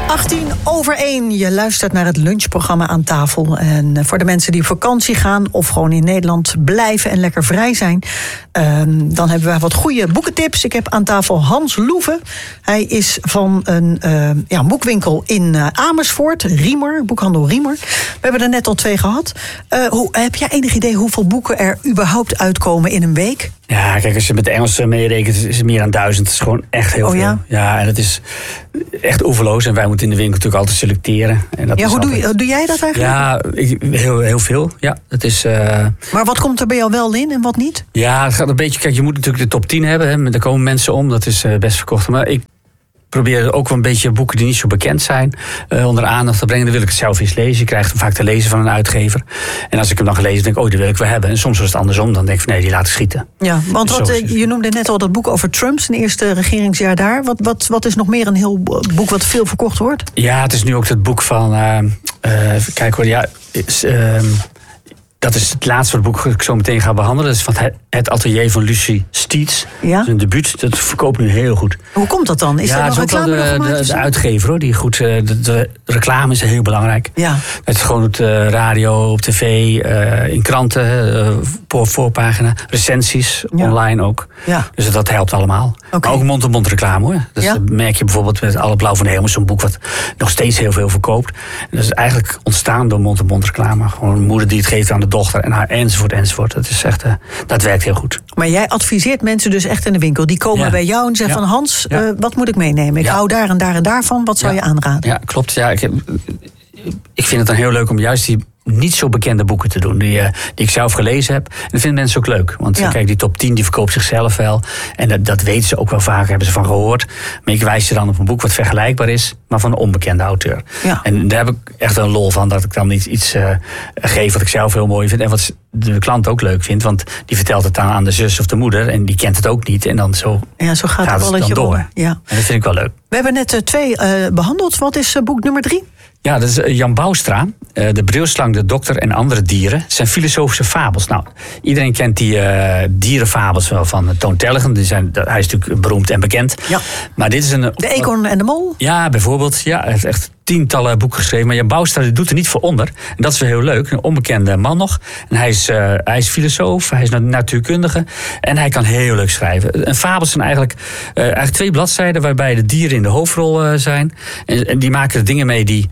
1:18. Je luistert naar het lunchprogramma Aan Tafel. En voor de mensen die op vakantie gaan of gewoon in Nederland blijven en lekker vrij zijn, dan hebben we wat goede boekentips. Ik heb aan tafel Hans Loeve. Hij is van een boekwinkel in Amersfoort, Riemer, boekhandel Riemer. We hebben er net al 2 gehad. Heb jij enig idee hoeveel boeken er überhaupt uitkomen in een week? Ja, kijk, als je met de Engelse meerekent, is het meer dan 1000. Dat is gewoon echt heel veel. Ja? Ja, en dat is echt oeverloos. En wij moeten in de winkel natuurlijk altijd selecteren. En dat hoe doe jij dat eigenlijk? Ja, heel veel. Ja, dat is, Maar wat komt er bij jou wel in en wat niet? Ja, het gaat een beetje. Kijk, je moet natuurlijk de top 10 hebben. Hè, daar komen mensen om. Dat is best verkocht. Maar ik probeer ook wel een beetje boeken die niet zo bekend zijn onder aandacht te brengen. Dan wil ik het zelf eens lezen. Je krijgt hem vaak te lezen van een uitgever. En als ik hem dan gelezen denk ik, die wil ik wel hebben. En soms is het andersom. Dan denk ik, nee, die laat ik schieten. Ja, want je noemde net al dat boek over Trump, zijn eerste regeringsjaar daar. Wat is nog meer een heel boek wat veel verkocht wordt? Ja, het is nu ook het boek van kijk hoor, ja, dat is het laatste boek dat ik zo meteen ga behandelen. Dat is van Het Atelier van Lucie Stiets. Ja? Dat is een debuut. Dat verkoopt nu heel goed. Hoe komt dat dan? Is er nog reclame de uitgever, hoor. Die goed, de reclame is heel belangrijk. Ja. Het is gewoon op de radio, op tv, in kranten, voorpagina, recensies, online ook. Ja. Dus dat helpt allemaal. Okay. Maar ook mond-to-mond reclame, hoor. Dus dat merk je bijvoorbeeld met Alle Blauw van de Hemel, zo'n boek wat nog steeds heel veel verkoopt. En dat is eigenlijk ontstaan door mond-to-mond reclame. Gewoon een moeder die het geeft aan de dochter en haar enzovoort. Dat is echt, dat werkt heel goed. Maar jij adviseert mensen dus echt in de winkel. Die komen bij jou en zeggen van Hans, wat moet ik meenemen? Ik hou daar en daar en daarvan. Wat zou je aanraden? Ja, klopt. Ja, ik vind het dan heel leuk om juist die niet zo bekende boeken te doen, die ik zelf gelezen heb. En dat vinden mensen ook leuk. Want kijk, die top 10 die verkoopt zichzelf wel. En dat weten ze ook wel vaak, hebben ze van gehoord. Maar ik wijs ze dan op een boek wat vergelijkbaar is, maar van een onbekende auteur. Ja. En daar heb ik echt een lol van, dat ik dan niet iets geef wat ik zelf heel mooi vind. En wat de klant ook leuk vindt, want die vertelt het dan aan de zus of de moeder. En die kent het ook niet. En dan zo gaat het dan door. Ja. En dat vind ik wel leuk. We hebben net 2 behandeld. Wat is boek nummer 3? Ja, dat is Jan Boustra. De brilslang, de dokter en andere dieren. Het zijn filosofische fabels. Nou, iedereen kent die dierenfabels wel van Toon Tellegen. Hij is natuurlijk beroemd en bekend. Ja. Maar dit is een... De eekhoorn en de mol? Ja, bijvoorbeeld. Ja, hij heeft echt tientallen boeken geschreven. Maar Jan Boustra doet er niet voor onder. En dat is wel heel leuk. Een onbekende man nog. En hij is filosoof, hij is natuurkundige. En hij kan heel leuk schrijven. En fabels zijn eigenlijk 2 bladzijden waarbij de dieren in de hoofdrol zijn. En die maken er dingen mee die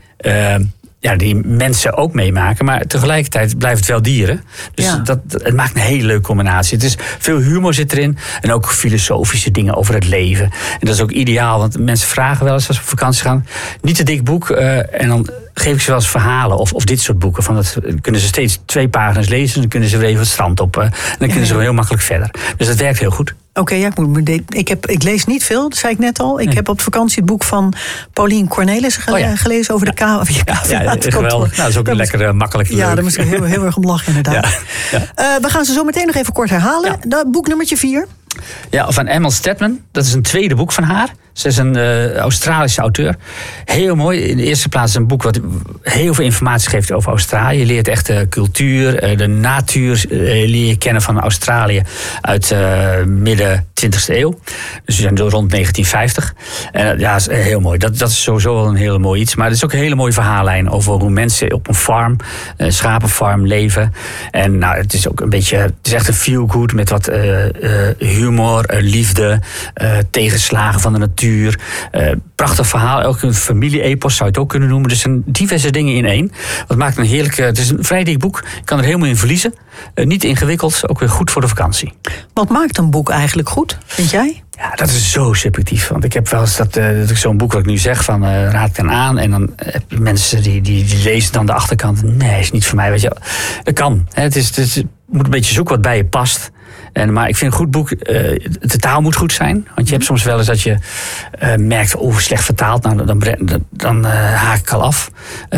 mensen ook meemaken. Maar tegelijkertijd blijft het wel dieren. Dus het maakt een hele leuke combinatie. Het is veel humor zit erin. En ook filosofische dingen over het leven. En dat is ook ideaal. Want mensen vragen wel eens als we op vakantie gaan. Niet te dik boek. En dan geef ik ze wel eens verhalen. Of dit soort boeken. Van dat kunnen ze steeds 2 pagina's lezen. Dan kunnen ze weer even het strand op. En dan kunnen ze wel heel makkelijk verder. Dus dat werkt heel goed. Oké, ik lees niet veel, dat zei ik net al. Ik heb op vakantie het boek van Paulien Cornelis gelezen over de KVK. Ja, geweldig. Nou, dat is ook een lekker makkelijk. Ja, daar moest ik heel erg om lachen, inderdaad. Ja. We gaan ze zo meteen nog even kort herhalen. Ja. Boek nummertje 4. Ja, van Emma Stedman. Dat is een tweede boek van haar. Ze is een Australische auteur. Heel mooi. In de eerste plaats een boek wat heel veel informatie geeft over Australië. Je leert echt de cultuur, de natuur leer je kennen van Australië uit midden 20e eeuw. Dus we zijn rond 1950. Ja, is heel mooi. Dat is sowieso wel een hele mooi iets. Maar het is ook een hele mooie verhaallijn over hoe mensen op een farm, schapenfarm leven. En nou, het is ook een beetje, het is echt een feel-good met wat humor, liefde, tegenslagen van de natuur. Prachtig verhaal, ook een familie-epos zou je het ook kunnen noemen. Dus zijn diverse dingen in één. Wat maakt een heerlijk, het is een vrij dik boek. Je kan er helemaal in verliezen. Niet ingewikkeld, ook weer goed voor de vakantie. Wat maakt een boek eigenlijk goed, vind jij? Ja, dat is zo subjectief. Want ik heb wel eens dat ik zo'n boek wat ik nu zeg van raad ik dan aan. En dan heb je mensen die lezen dan de achterkant. Nee, is niet voor mij. Weet je, dat kan. Je moet een beetje zoeken wat bij je past. Maar ik vind een goed boek, de taal moet goed zijn. Want je hebt soms wel eens dat je merkt, slecht vertaald. Nou, dan haak ik al af.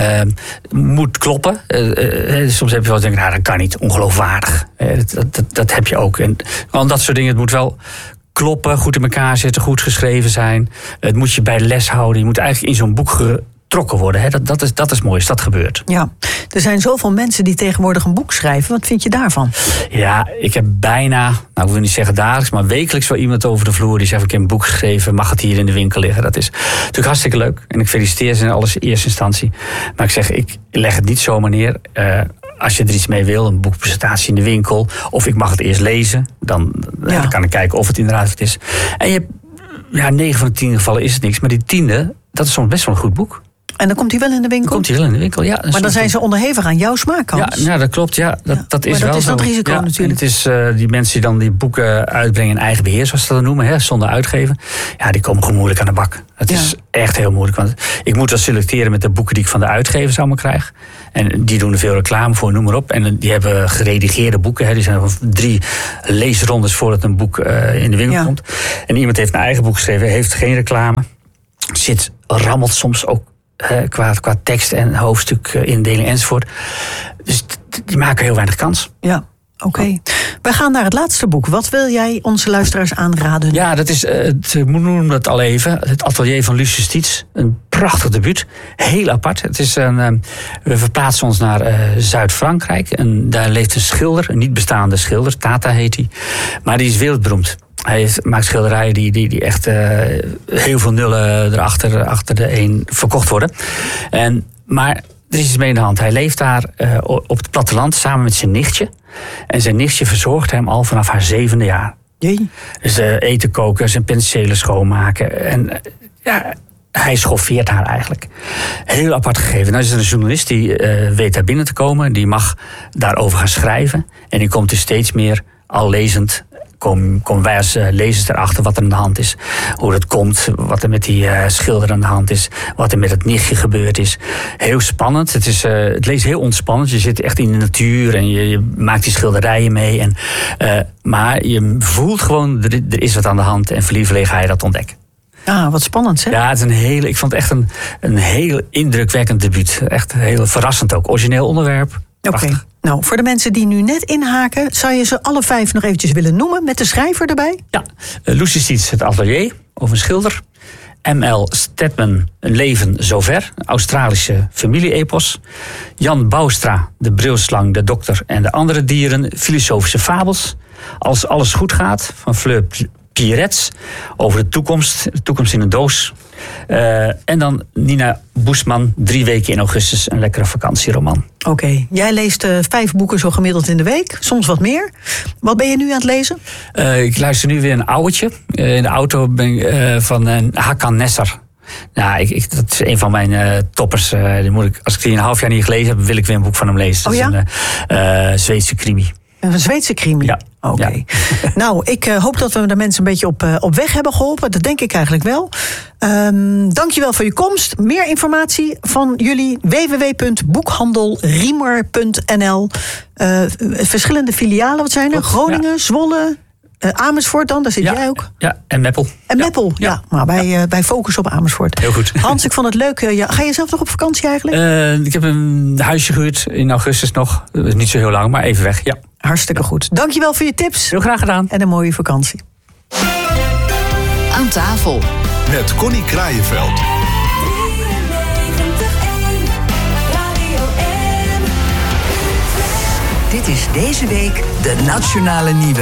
Moet kloppen. Soms heb je wel eens denken, dat kan niet, ongeloofwaardig. Dat heb je ook. En dat soort dingen, het moet wel kloppen, goed in elkaar zitten, goed geschreven zijn. Het moet je bij de les houden. Je moet eigenlijk in zo'n boek betrokken worden. Hè. Dat is mooi als dat gebeurt. Ja, er zijn zoveel mensen die tegenwoordig een boek schrijven. Wat vind je daarvan? Ja, ik heb bijna, ik wil niet zeggen dagelijks, maar wekelijks wel iemand over de vloer die zegt: ik heb een boek geschreven, mag het hier in de winkel liggen? Dat is natuurlijk hartstikke leuk. En ik feliciteer ze in eerste instantie. Maar ik zeg, ik leg het niet zomaar neer. Als je er iets mee wil, een boekpresentatie in de winkel, of ik mag het eerst lezen, dan kan ik kijken of het inderdaad het is. En je hebt, 9 van de 10 gevallen is het niks, maar die 10e, dat is soms best wel een goed boek. En dan komt hij wel in de winkel? Komt hij wel in de winkel, ja. Maar dan zijn ze onderhevig aan jouw smaak. Ja, dat klopt. Ja, dat is wel dat is zo. Dat risico natuurlijk. En het is die mensen die dan die boeken uitbrengen in eigen beheer, zoals ze dat noemen, hè, zonder uitgever. Ja, die komen gewoon moeilijk aan de bak. Het is echt heel moeilijk. Want ik moet wel selecteren met de boeken die ik van de uitgevers allemaal krijg. En die doen er veel reclame voor, noem maar op. En die hebben geredigeerde boeken. Hè. Die zijn 3 leesrondes voordat een boek in de winkel komt. En iemand heeft een eigen boek geschreven, heeft geen reclame. Rammelt soms ook qua tekst en hoofdstukindeling enzovoort. Dus die maken heel weinig kans. Ja, oké. We gaan naar het laatste boek. Wat wil jij onze luisteraars aanraden? Ja, dat is, we noemen het al even, Het Atelier van Lucius Dietz. Een prachtig debuut. Heel apart. Het is we verplaatsen ons naar Zuid-Frankrijk. En daar leeft een schilder, een niet bestaande schilder. Tata heet hij. Maar die is wereldberoemd. Hij maakt schilderijen die echt heel veel nullen erachter achter de een verkocht worden. Maar er is iets mee in de hand. Hij leeft daar op het platteland samen met zijn nichtje. En zijn nichtje verzorgt hem al vanaf haar 7e jaar. Jee. Dus eten koken, zijn penselen schoonmaken. En hij schoffeert haar eigenlijk. Heel apart gegeven. Nou is er een journalist die weet daar binnen te komen. Die mag daarover gaan schrijven. En die komt dus steeds meer, al lezend, komen wij als lezers erachter wat er aan de hand is. Hoe dat komt, wat er met die schilder aan de hand is. Wat er met het nichtje gebeurd is. Heel spannend. Het leest heel ontspannend. Je zit echt in de natuur en je maakt die schilderijen mee. Maar je voelt gewoon, er is wat aan de hand. En verliefd ga je dat ontdekken. Ah, wat spannend, hè? Ja, ik vond het echt een heel indrukwekkend debuut. Echt heel verrassend ook. Origineel onderwerp. Oké. Nou, voor de mensen die nu net inhaken, zou je ze alle 5 nog eventjes willen noemen met de schrijver erbij? Ja, Lucius Dietz, Het Atelier, over een schilder. M.L. Stedman, Een leven zover, een Australische familie-epos. Jan Boustra, De brilslang, De dokter en de andere dieren, filosofische fabels. Als alles goed gaat, van Fleur Pierrets, over de toekomst in een doos. En dan Nina Boesman, 3 weken in augustus, een lekkere vakantieroman. Oké, jij leest 5 boeken zo gemiddeld in de week, soms wat meer. Wat ben je nu aan het lezen? Ik luister nu weer een ouwtje. In de auto ben ik van Hakan Nesser. Nou, dat is een van mijn toppers. Als ik die een half jaar niet gelezen heb, wil ik weer een boek van hem lezen. Oh ja? Dat is een Zweedse crimi. Een Zweedse crimi? Ja. Oké. Ja. Nou, ik hoop dat we de mensen een beetje op weg hebben geholpen. Dat denk ik eigenlijk wel. Dankjewel voor je komst. Meer informatie van jullie www.boekhandelriemer.nl. Verschillende filialen, wat zijn er? Groningen, Zwolle, Amersfoort dan, daar zit jij ook. Ja, en Meppel. En Meppel, ja. Maar wij focussen op Amersfoort. Heel goed. Hans, ik vond het leuk. Ga je zelf nog op vakantie eigenlijk? Ik heb een huisje gehuurd in augustus nog. Dat is niet zo heel lang, maar even weg, ja. Hartstikke goed. Dankjewel voor je tips. Heel graag gedaan. En een mooie vakantie. Aan tafel. Met Connie Kraaienveld. Dit is deze week de Nationale Nieuwe.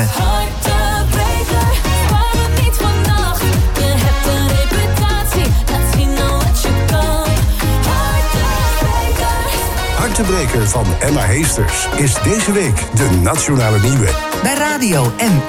Hartebreker van Emma Heesters is deze week de Nationale Nieuwe. Bij Radio en